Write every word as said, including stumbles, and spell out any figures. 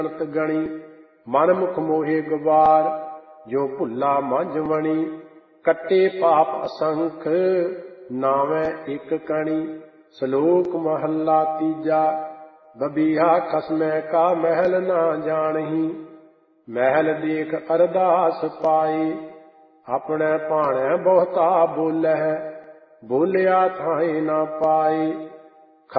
ਅੰਤ ਗਣੀ। ਮਨ ਮੁਖ ਮੋਹੇ ਗਵਾਰ ਜੋ ਭੁੱਲਾ ਮੰਝ ਵਣੀ। ਕੱਟੇ ਪਾਪ ਅਸੰਖ ਨਾਵੇਂ ਇੱਕ ਕਣੀ। ਸ਼ਲੋਕ ਮਹੱਲਾ ਤੀਜਾ। ਬਬੀਹਾ ਖਸਮੈ ਕਾ ਮਹਿਲ ਨਾ ਜਾਣਹੀ। ਮਹਿਲ ਦੇਖ ਅਰਦਾਸ ਪਾਏ। ਆਪਣੇ ਭਾਣੈ ਬਹੁਤਾ ਬੋਲਹਿ ਬੋਲਿਆ ਥਾਏ ਨਾ ਪਾਏ।